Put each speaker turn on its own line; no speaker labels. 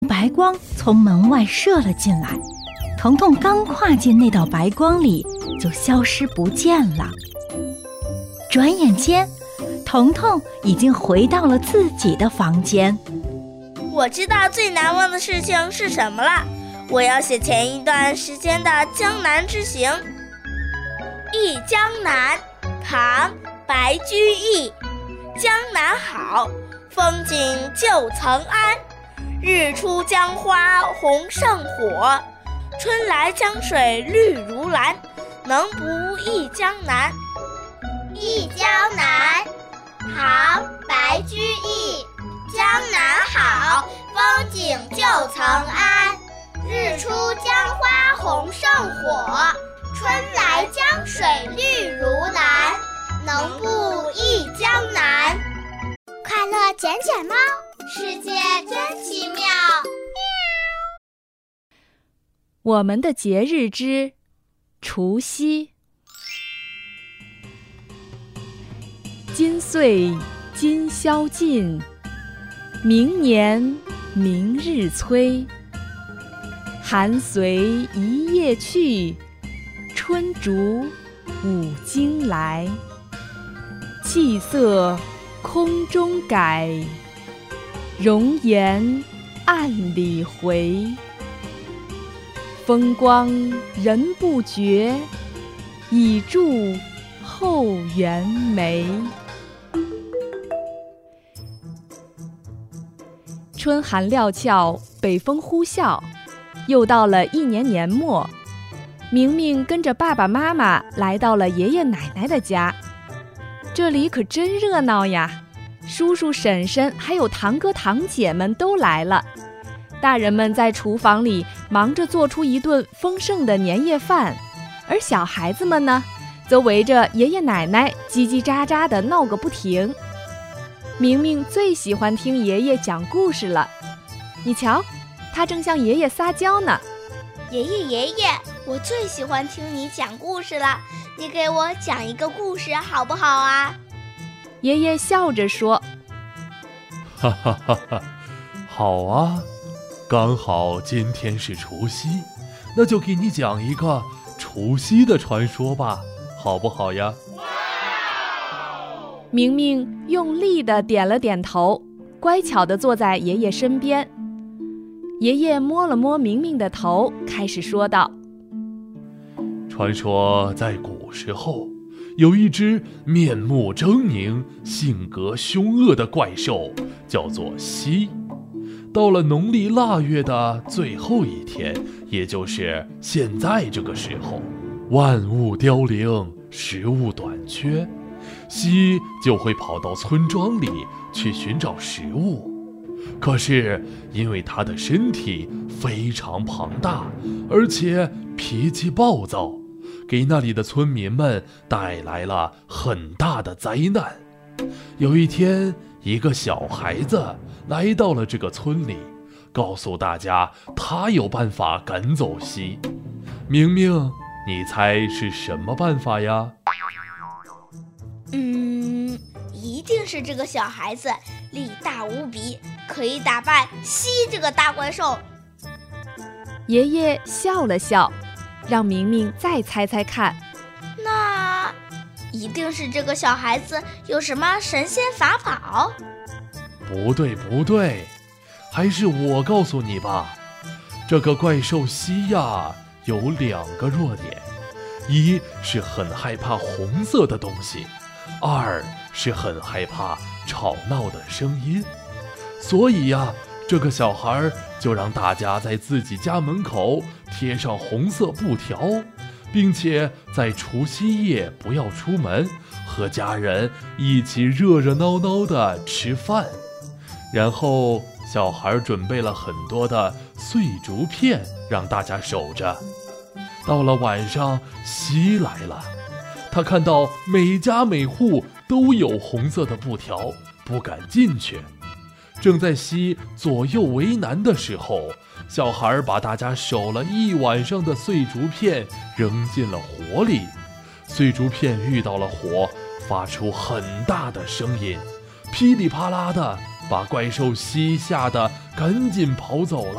白光从门外射了进来，彤彤刚跨进那道白光里，就消失不见了。转眼间，彤彤已经回到了自己的房间。
我知道最难忘的事情是什么了，我要写前一段时间的江南之行。忆江南，唐·白居易。江南好，风景旧曾谙。日出江花红胜火，春来江水绿如蓝。能不忆江南？
忆江南，唐·白居易。江南好，风景旧曾谙。日出江花红胜火，春来江水绿如蓝。能不忆江南？快乐捡捡猫，世界真奇妙。
我们的节日之除夕。今岁今宵尽，明年明日催。寒随一夜去，春逐五更来。气色空中改，容颜暗里回。风光人不觉，已驻后园梅。春寒料峭，北风呼啸，又到了一年年末。明明跟着爸爸妈妈来到了爷爷奶奶的家，这里可真热闹呀！叔叔婶婶还有堂哥堂姐们都来了。大人们在厨房里忙着做出一顿丰盛的年夜饭，而小孩子们呢，则围着爷爷奶奶叽叽喳喳地闹个不停。明明最喜欢听爷爷讲故事了，你瞧，他正向爷爷撒娇呢。
爷爷，我最喜欢听你讲故事了，你给我讲一个故事好不好啊？
爷爷笑着说：
哈哈哈哈，好啊，刚好今天是除夕，那就给你讲一个除夕的传说吧，好不好呀？
明明用力地点了点头，乖巧地坐在爷爷身边。爷爷摸了摸明明的头，开始说道：
传说在古时候，有一只面目狰狞、性格凶恶的怪兽，叫做夕。到了农历腊月的最后一天，也就是现在这个时候，万物凋零，食物短缺，夕就会跑到村庄里去寻找食物。可是因为他的身体非常庞大，而且脾气暴躁，给那里的村民们带来了很大的灾难。有一天，一个小孩子来到了这个村里，告诉大家他有办法赶走夕。明明，你猜是什么办法呀？
一定是这个小孩子力大无比，可以打败夕这个大怪兽。
爷爷笑了笑，让明明再猜猜看。
那一定是这个小孩子有什么神仙法宝？
不对，还是我告诉你吧。这个怪兽夕呀，有2个弱点：一是很害怕红色的东西，二是很害怕吵闹的声音。所以呀，这个小孩就让大家在自己家门口贴上红色布条，并且在除夕夜不要出门，和家人一起热热闹闹地吃饭。然后小孩准备了很多的碎竹片让大家守着。到了晚上，夕来了，他看到每家每户都有红色的布条，不敢进去。正在夕左右为难的时候，小孩把大家守了一晚上的碎竹片扔进了火里。碎竹片遇到了火，发出很大的声音，噼里啪啦的把怪兽西吓得赶紧跑走了。